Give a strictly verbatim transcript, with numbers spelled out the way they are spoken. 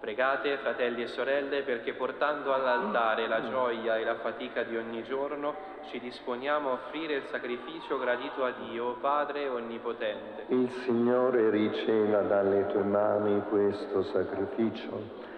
Pregate, fratelli e sorelle, perché portando all'altare la gioia e la fatica di ogni giorno, ci disponiamo a offrire il sacrificio gradito a Dio, Padre Onnipotente. Il Signore riceva dalle tue mani questo sacrificio